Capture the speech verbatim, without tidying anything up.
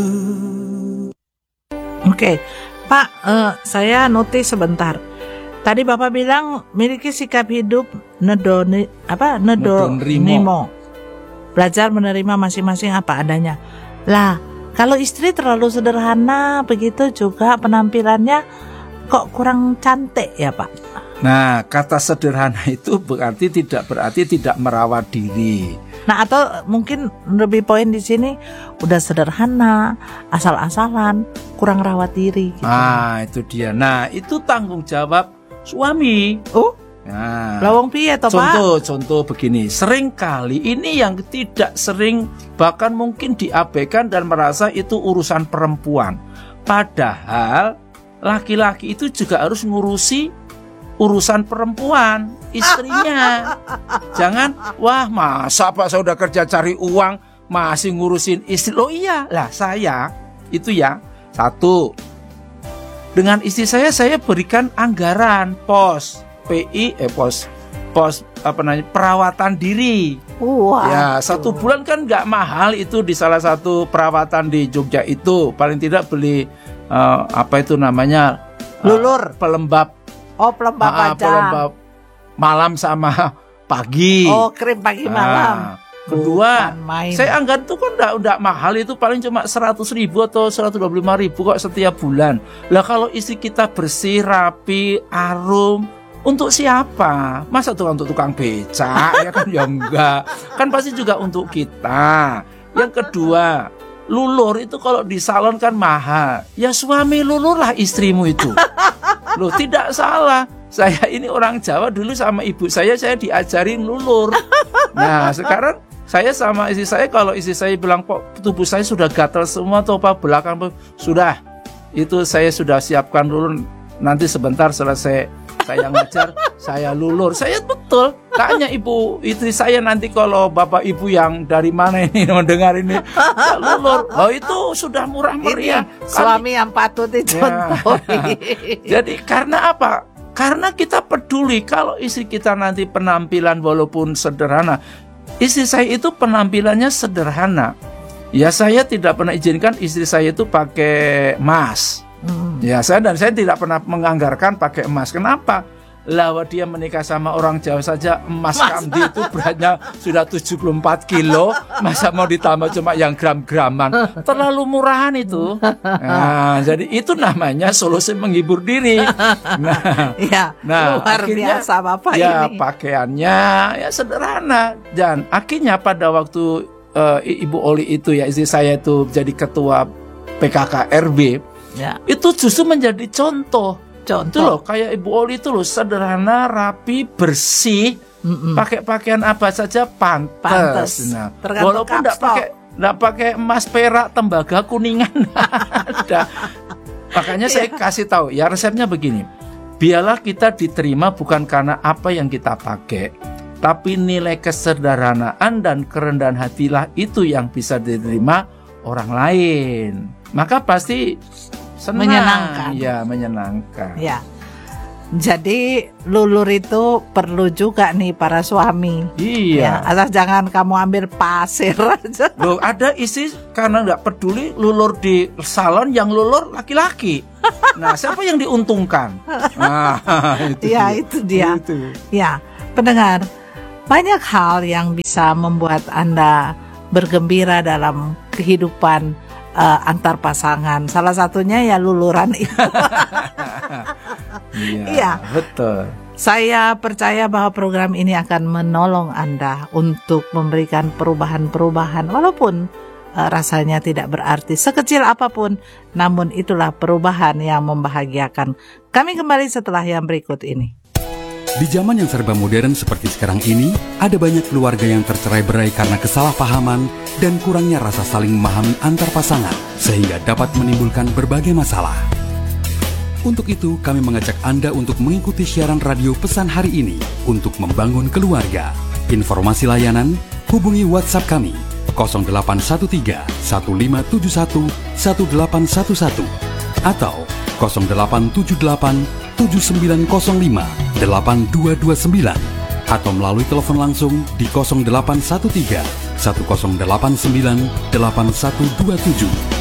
Oke, Pak, uh, saya notis sebentar. Tadi Bapak bilang miliki sikap hidup nedo ni, apa nedo nimo. Belajar menerima masing-masing apa adanya. Lah, kalau istri terlalu sederhana begitu juga penampilannya kok kurang cantik ya, Pak? Nah, kata sederhana itu berarti tidak berarti tidak merawat diri. Nah, atau mungkin lebih poin di sini udah sederhana, asal-asalan, kurang rawat diri gitu. Ah, itu dia. Nah, itu tanggung jawab suami. Oh, nah, lawang piye toh, Pak? Contoh, contoh begini. Sering kali ini yang tidak sering bahkan mungkin diabaikan dan merasa itu urusan perempuan. Padahal laki-laki itu juga harus ngurusi urusan perempuan, istrinya. Jangan, wah masa Pak saya udah kerja cari uang masih ngurusin istri. Loh iya, lah saya itu ya satu. Dengan istri saya saya berikan anggaran pos P I eh pos pos apa namanya perawatan diri. Wow. Ya satu bulan kan nggak mahal itu di salah satu perawatan di Jogja itu. Paling tidak beli uh, apa itu namanya uh, lulur pelembab. Oh, pelembab uh, aja. Pelembab malam sama pagi. Oh, krim pagi malam. Nah, kedua, main. Saya anggaran itu kan udah, udah mahal itu paling cuma seratus ribu atau seratus dua puluh lima ribu kok setiap bulan. Lah kalau istri kita bersih, rapi, arum, untuk siapa? Masa tuh untuk tukang becak? Ya kan ya enggak. Kan pasti juga untuk kita. Yang kedua, lulur itu kalau di salon kan mahal. Ya suami lulurlah istrimu itu. Loh tidak salah. Saya ini orang Jawa dulu sama ibu saya saya diajarin lulur. Nah sekarang saya sama istri saya kalau istri saya bilang kok tubuh saya sudah gatal semua atau apa belakang sudah itu saya sudah siapkan lulur nanti sebentar selesai saya ngajar saya lulur. Saya betul tanya ibu istri saya nanti kalau bapak ibu yang dari mana ini mendengar ini ya lulur. Oh itu sudah murah meriah. Ini suami yang patut dicontohi. Ya. Jadi karena apa? Karena kita peduli kalau istri kita nanti penampilan walaupun sederhana. Istri saya itu penampilannya sederhana. Ya saya tidak pernah izinkan istri saya itu pakai emas. Hmm. Ya saya dan saya tidak pernah menganggarkan pakai emas. Kenapa? Lah dia menikah sama orang Jawa saja emas kamdi itu beratnya sudah tujuh puluh empat kilo. Masa mau ditambah cuma yang gram-graman. Terlalu murahan itu. Nah, jadi itu namanya solusi menghibur diri. Nah, ya, nah luar akhirnya, biasa Bapak ya, ini. pakaiannya ya sederhana. Dan akhirnya pada waktu uh, Ibu Oli itu ya istri saya itu jadi ketua P K K R B. Ya. Itu justru menjadi contoh. Contoh itu loh kayak Ibu Oli itu loh sederhana, rapi, bersih, Mm-mm. pakai pakaian apa saja pantas. Nah, walaupun enggak pakai enggak pakai emas, perak, tembaga, kuningan ada. Makanya saya kasih tahu ya resepnya begini. Biarlah kita diterima bukan karena apa yang kita pakai, tapi nilai kesederhanaan dan kerendahan hatilah itu yang bisa diterima orang lain. Maka pasti senang. Menyenangkan. Ya, menyenangkan. Ya. Jadi lulur itu perlu juga nih para suami. Iya. Ya, asal jangan kamu ambil pasir aja. Loh, ada istri karena nggak peduli lulur di salon yang lulur laki-laki. Nah, siapa yang diuntungkan? Nah, itu ya, dia. itu dia. Itu. Ya, pendengar, banyak hal yang bisa membuat Anda bergembira dalam kehidupan Uh, antar pasangan. Salah satunya ya luluran itu. Iya, iya, betul. Saya percaya bahwa program ini akan menolong Anda untuk memberikan perubahan-perubahan walaupun uh, rasanya tidak berarti sekecil apapun, namun itulah perubahan yang membahagiakan. Kami kembali setelah yang berikut ini. Di zaman yang serba modern seperti sekarang ini, ada banyak keluarga yang tercerai-berai karena kesalahpahaman dan kurangnya rasa saling memahami antar pasangan, sehingga dapat menimbulkan berbagai masalah. Untuk itu, kami mengajak Anda untuk mengikuti siaran radio pesan hari ini untuk membangun keluarga. Informasi layanan, hubungi WhatsApp kami nol delapan satu tiga satu lima tujuh satu satu delapan satu satu atau nol delapan tujuh delapan tujuh sembilan nol lima delapan dua dua sembilan atau melalui telepon langsung di nol delapan satu tiga satu nol delapan sembilan delapan satu dua tujuh.